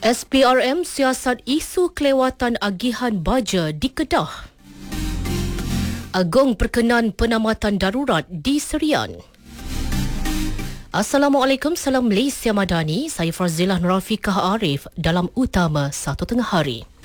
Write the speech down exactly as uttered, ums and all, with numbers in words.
S P R M siasat isu kelewatan agihan baja di Kedah. Agong perkenan penamatan darurat di Serian. Assalamualaikum, salam Malaysia Madani. Saya Farzilah Nurafiqah Arif dalam Utama Satu Tengah Hari.